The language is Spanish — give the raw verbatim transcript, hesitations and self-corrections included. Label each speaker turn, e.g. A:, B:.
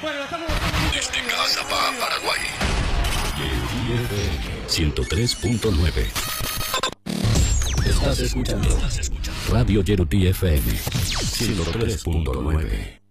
A: Bueno, la estamos bajando mucho.
B: Desde casa para Paraguay. ciento tres punto nueve. Estás escuchando. Estás escuchando. Radio Yerutí F M ciento tres punto nueve.